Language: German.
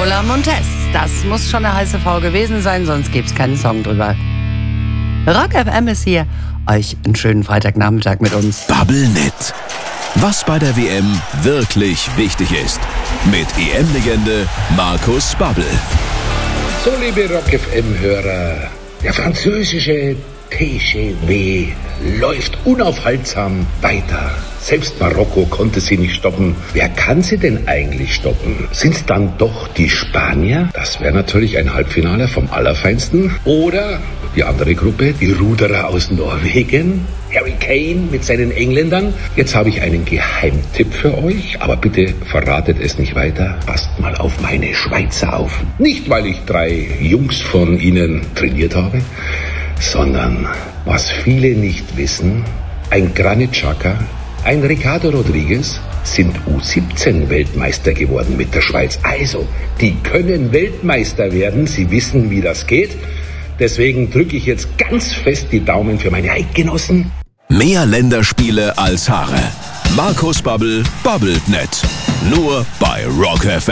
Lola Montez. Das muss schon eine heiße Frau gewesen sein, sonst gibt's keinen Song drüber. Rock FM ist hier. Euch einen schönen Freitagnachmittag mit uns. Bubblenet. Was bei der WM wirklich wichtig ist. Mit EM-Legende Markus Babbel. So, liebe Rock FM-Hörer, der französische TGW läuft unaufhaltsam weiter. Selbst Marokko konnte sie nicht stoppen. Wer kann sie denn eigentlich stoppen? Sind es dann doch die Spanier? Das wäre natürlich ein Halbfinale vom Allerfeinsten. Oder die andere Gruppe, die Ruderer aus Norwegen, Harry Kane mit seinen Engländern. Jetzt habe ich einen Geheimtipp für euch, aber bitte verratet es nicht weiter. Passt mal auf meine Schweizer auf. Nicht, weil ich 3 Jungs von ihnen trainiert habe, sondern, was viele nicht wissen, ein Granit Xhaka, ein Ricardo Rodriguez sind U17-Weltmeister geworden mit der Schweiz. Also, die können Weltmeister werden. Sie wissen, wie das geht. Deswegen drücke ich jetzt ganz fest die Daumen für meine Eidgenossen. Mehr Länderspiele als Haare. Markus Babbel babbelt net. Nur bei Rock FM.